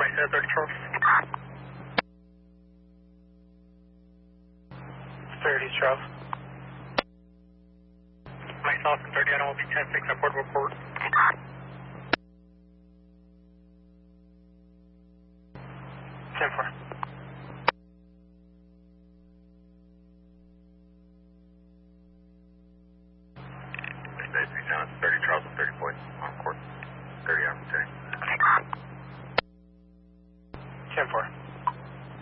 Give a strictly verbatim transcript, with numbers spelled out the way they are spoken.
Mike thirty Charles. thirty Charles. Mike Austin thirty, Adam will be ten six at Port Report. ten four. thirty Charles and thirty points on court. thirty on ten. ten four.